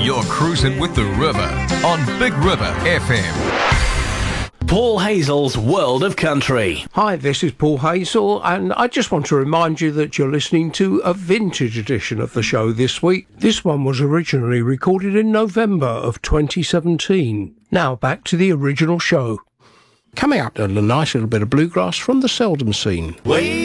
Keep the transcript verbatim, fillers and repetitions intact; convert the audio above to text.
You're cruising with the river on Big River F M. Paul Hazel's World of Country. Hi, this is Paul Hazel, and I just want to remind you that you're listening to a vintage edition of the show this week. This one was originally recorded in November of twenty seventeen. Now back to the original show. Coming up, a nice little bit of bluegrass from the Seldom scene. Way